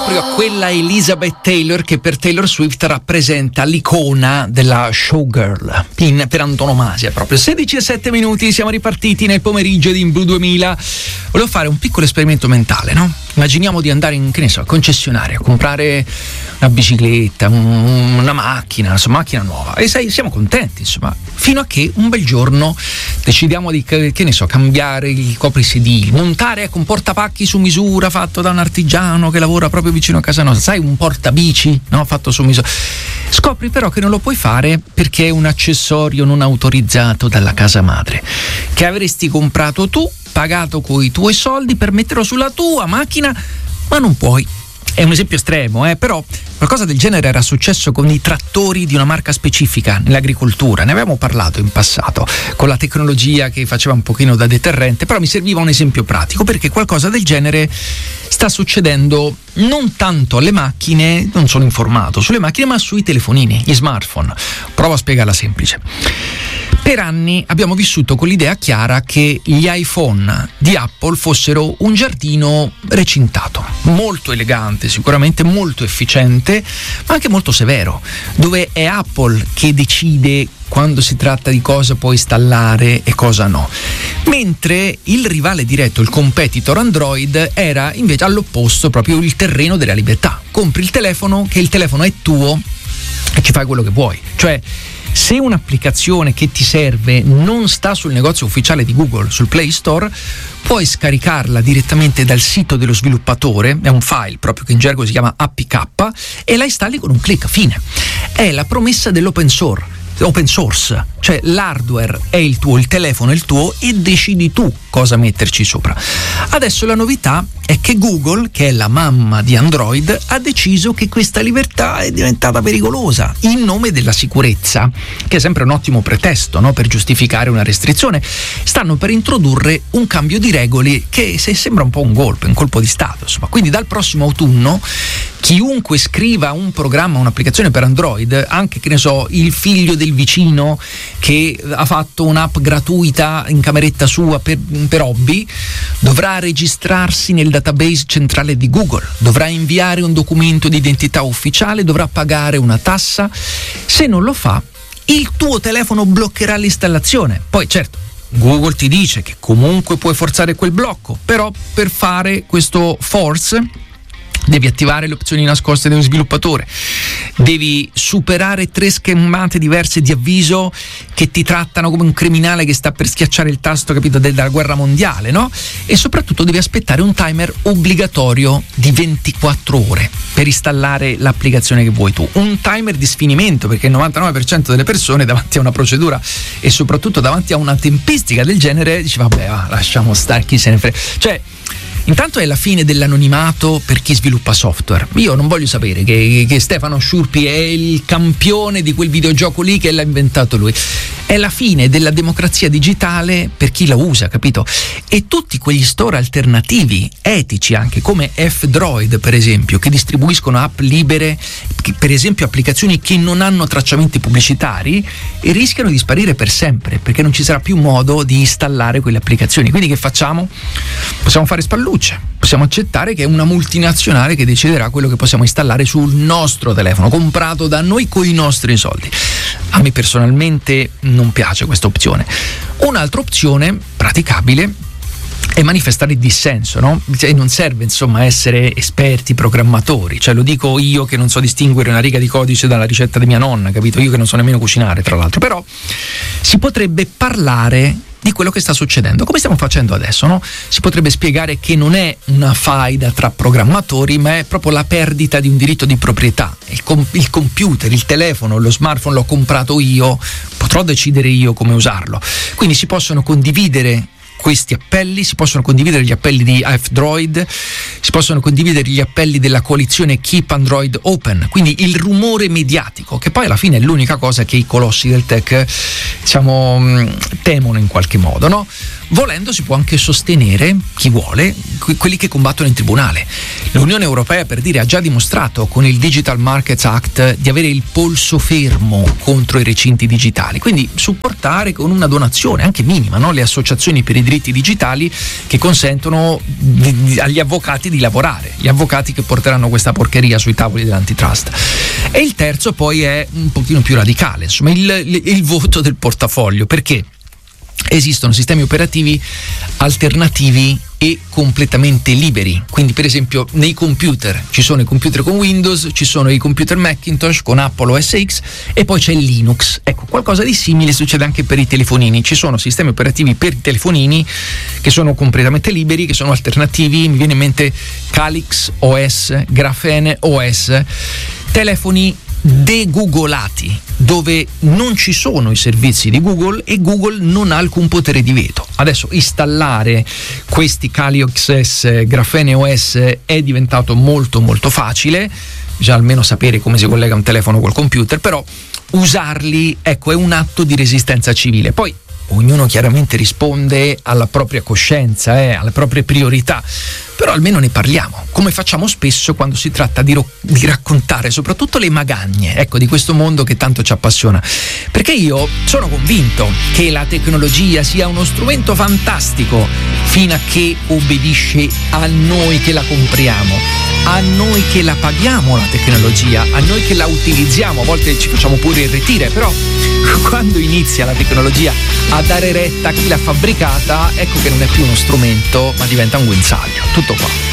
proprio a quella Elizabeth Taylor che per Taylor Swift rappresenta l'icona della showgirl per antonomasia. Proprio 16:07, siamo ripartiti nel pomeriggio di In Blu 2000. Volevo fare un piccolo esperimento mentale, no? Immaginiamo di andare in, che ne so, concessionaria a comprare una bicicletta, una macchina, insomma, macchina nuova, e siamo contenti, insomma, fino a che un bel giorno decidiamo di, che ne so, cambiare il coprisedili, montare un portapacchi su misura fatto da un artigiano che lavora proprio vicino a casa nostra, sai, un portabici, no, fatto su misura. Scopri però che non lo puoi fare perché è un accessorio non autorizzato dalla casa madre, che avresti comprato tu, pagato coi tuoi soldi per metterlo sulla tua macchina, ma non puoi. È un esempio estremo, però qualcosa del genere era successo con i trattori di una marca specifica nell'agricoltura. Ne avevamo parlato in passato, con la tecnologia che faceva un pochino da deterrente, però mi serviva un esempio pratico, perché qualcosa del genere sta succedendo non tanto alle macchine, non sono informato sulle macchine, ma sui telefonini, gli smartphone. Provo a spiegarla semplice. Per anni abbiamo vissuto con l'idea chiara che gli iPhone di Apple fossero un giardino recintato, molto elegante, sicuramente molto efficiente, ma anche molto severo, dove è Apple che decide quando si tratta di cosa puoi installare e cosa no. Mentre il rivale diretto, il competitor Android, era invece all'opposto, proprio il terreno della libertà. Compri il telefono, che il telefono è tuo e ci fai quello che vuoi. Cioè, se un'applicazione che ti serve non sta sul negozio ufficiale di Google, sul Play Store, puoi scaricarla direttamente dal sito dello sviluppatore, è un file proprio che in gergo si chiama APK, e la installi con un click, fine. È la promessa dell'open source, cioè l'hardware è il tuo, il telefono è il tuo e decidi tu cosa metterci sopra. Adesso la novità è che Google, che è la mamma di Android, ha deciso che questa libertà è diventata pericolosa in nome della sicurezza, che è sempre un ottimo pretesto, no, per giustificare una restrizione. Stanno per introdurre un cambio di regole che sembra un po' un colpo di stato, insomma. Quindi dal prossimo autunno chiunque scriva un programma, un'applicazione per Android, anche, che ne so, il figlio del vicino che ha fatto un'app gratuita in cameretta sua per hobby, dovrà registrarsi nel database centrale di Google, dovrà inviare un documento di identità ufficiale, dovrà pagare una tassa. Se non lo fa, il tuo telefono bloccherà l'installazione. Poi certo, Google ti dice che comunque puoi forzare quel blocco, però per fare questo force devi attivare le opzioni nascoste dello sviluppatore, devi superare 3 schermate diverse di avviso che ti trattano come un criminale che sta per schiacciare il tasto, capito, della guerra mondiale, no? E soprattutto devi aspettare un timer obbligatorio di 24 ore per installare l'applicazione che vuoi tu. Un timer di sfinimento, perché il 99% delle persone davanti a una procedura e soprattutto davanti a una tempistica del genere dice vabbè, lasciamo stare, chi se ne frega. Cioè, intanto è la fine dell'anonimato per chi sviluppa software. Io non voglio sapere che Stefano Sciurpi è il campione di quel videogioco lì, che l'ha inventato lui. È la fine della democrazia digitale per chi la usa, capito? E tutti quegli store alternativi, etici anche, come F-Droid per esempio, che distribuiscono app libere, per esempio applicazioni che non hanno tracciamenti pubblicitari, e rischiano di sparire per sempre, perché non ci sarà più modo di installare quelle applicazioni. Quindi che facciamo? Possiamo fare spallucce, possiamo accettare che è una multinazionale che deciderà quello che possiamo installare sul nostro telefono, comprato da noi con i nostri soldi. A me personalmente non piace questa opzione. Un'altra opzione praticabile è manifestare il dissenso, no? E non serve, insomma, essere esperti programmatori, cioè lo dico io che non so distinguere una riga di codice dalla ricetta di mia nonna, capito? Io che non so nemmeno cucinare, tra l'altro. Però si potrebbe parlare di quello che sta succedendo, come stiamo facendo adesso, no? Si potrebbe spiegare che non è una faida tra programmatori, ma è proprio la perdita di un diritto di proprietà. Il computer, il telefono, lo smartphone l'ho comprato io, potrò decidere io come usarlo. Quindi si possono condividere questi appelli, si possono condividere gli appelli di F-Droid, si possono condividere gli appelli della coalizione Keep Android Open, quindi il rumore mediatico, che poi alla fine è l'unica cosa che i colossi del tech, diciamo, temono in qualche modo, no? Volendo si può anche sostenere, chi vuole, quelli che combattono in tribunale. L'Unione Europea, per dire, ha già dimostrato con il Digital Markets Act di avere il polso fermo contro i recinti digitali, quindi supportare con una donazione anche minima, no, le associazioni per i diritti digitali che consentono agli avvocati di lavorare, gli avvocati che porteranno questa porcheria sui tavoli dell'antitrust. E il terzo poi è un pochino più radicale, insomma il voto del portafoglio, perché esistono sistemi operativi alternativi e completamente liberi. Quindi per esempio nei computer ci sono i computer con Windows, ci sono i computer Macintosh con Apple OS X e poi c'è Linux. Ecco, qualcosa di simile succede anche per i telefonini. Ci sono sistemi operativi per i telefonini che sono completamente liberi, che sono alternativi. Mi viene in mente Calyx OS, Graphene OS, telefoni degoogolati, dove non ci sono i servizi di Google e Google non ha alcun potere di veto. Adesso installare questi Calyx OS, Graphene OS è diventato molto molto facile, bisogna almeno sapere come si collega un telefono col computer, però usarli, ecco, è un atto di resistenza civile. Poi ognuno chiaramente risponde alla propria coscienza, alle proprie priorità, però almeno ne parliamo, come facciamo spesso quando si tratta di raccontare soprattutto le magagne, ecco, di questo mondo che tanto ci appassiona. Perché io sono convinto che la tecnologia sia uno strumento fantastico fino a che obbedisce a noi che la compriamo, a noi che la paghiamo la tecnologia, a noi che la utilizziamo. A volte ci facciamo pure irretire, però quando inizia la tecnologia a dare retta a chi l'ha fabbricata, ecco che non è più uno strumento ma diventa un guinzaglio. Tutto qua.